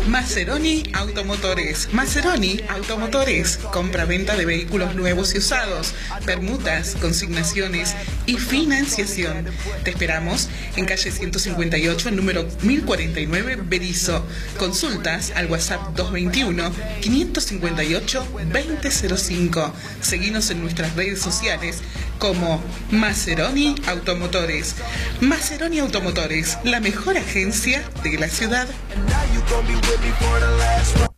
Maseroni Automotores. Maseroni Automotores. Compra-venta de vehículos nuevos y usados, permutas, consignaciones y financiación. Te esperamos en calle 158, número 1049, Berisso. Consultas al WhatsApp 221-558-2005. Seguinos en nuestras redes sociales como Maseroni Automotores. Maseroni Automotores, la mejor agencia de la ciudad.